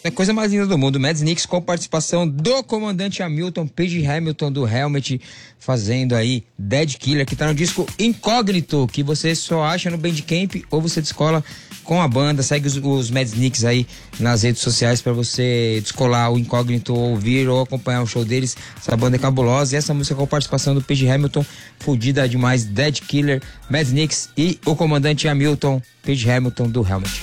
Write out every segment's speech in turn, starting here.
É coisa mais linda do mundo. Mads Nicks com participação do comandante Hamilton, Page Hamilton do Helmet, fazendo aí Dead Killer, que tá no disco Incógnito, que você só acha no Bandcamp ou você descola com a banda. Segue os Mads Nicks aí nas redes sociais pra você descolar o Incógnito, ouvir ou acompanhar o show deles. Essa banda é cabulosa. E essa música com participação do Page Hamilton, fodida demais. Dead Killer, Mads Nicks e o comandante Hamilton, Page Hamilton do Helmet.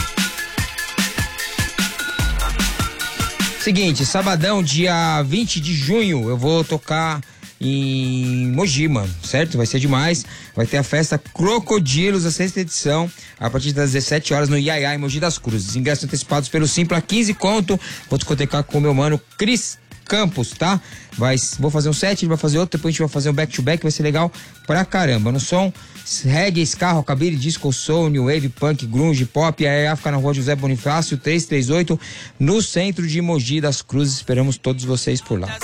Seguinte, sabadão, dia 20 de junho, eu vou tocar em Mogi, mano, certo? Vai ser demais. Vai ter a festa Crocodilos, a 6ª edição, a partir das 17 horas no Iaiá, em Mogi das Cruzes. Ingressos antecipados pelo Simpla, 15 conto. Vou discotecar com o meu mano Cris Campos, tá? Vou fazer um set, ele vai fazer outro, depois a gente vai fazer um back-to-back, vai ser legal pra caramba. No som, reggae, ska, rockabilly, disco, soul, new wave, punk, grunge, pop. A fica na rua José Bonifácio, 338, no centro de Mogi das Cruzes. Esperamos todos vocês por lá.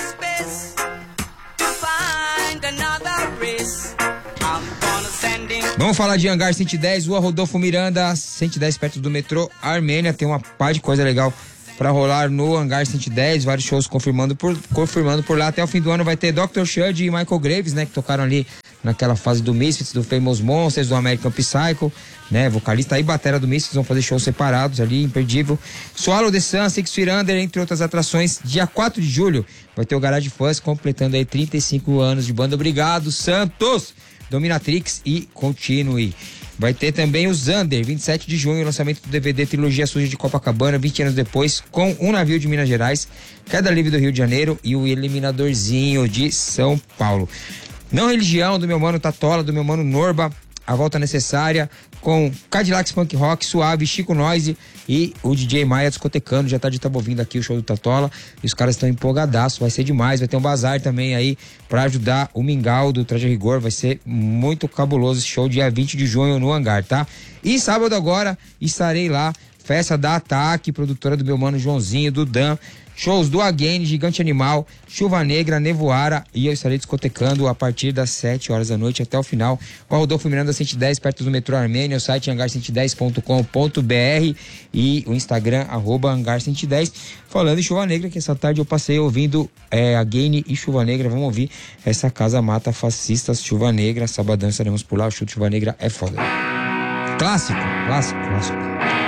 Vamos falar de Hangar 110, Rua Rodolfo Miranda, 110, perto do metrô Armênia. Tem uma par de coisa legal pra rolar no Hangar 110, vários shows confirmando por lá. Até o fim do ano vai ter Dr. Shud e Michael Graves, né, que tocaram ali naquela fase do Misfits, do Famous Monsters, do American Psycho, né, vocalista e batera do Misfits, vão fazer shows separados ali, imperdível. Swallow the Sun, Six Feet Under, entre outras atrações. Dia 4 de julho vai ter o Garage Fuzz, completando aí 35 anos de banda. Obrigado, Santos! Dominatrix e Continue. Vai ter também o Zander, 27 de junho, lançamento do DVD Trilogia Suja de Copacabana, 20 anos depois, com Um Navio de Minas Gerais, Queda Livre do Rio de Janeiro e o Eliminadorzinho de São Paulo. Não Religião, do meu mano Tatola, do meu mano Norba, A Volta Necessária, com Cadillacs Punk Rock, Suave, Chico Noise e o DJ Maia discotecando. Já tá de tava ouvindo aqui o show do Tatola e os caras estão empolgadaços, vai ser demais. Vai ter um bazar também aí pra ajudar o Mingau do Traje a Rigor. Vai ser muito cabuloso esse show, dia 20 de junho no Hangar, tá? E sábado agora estarei lá, festa da Ataque, produtora do meu mano Joãozinho, do Dan. Shows do Again, Gigante Animal, Chuva Negra, Nevoara, e eu estarei discotecando a partir das 7 horas da noite até o final. O Rodolfo Miranda 110, perto do metrô Armênia, o site hangar110.com.br e o Instagram, @hangar110. Falando em Chuva Negra, que essa tarde eu passei ouvindo Again e Chuva Negra. Vamos ouvir essa Casa Mata Fascistas, Chuva Negra. Sabadão estaremos por lá, o show de Chuva Negra é foda. Clássico.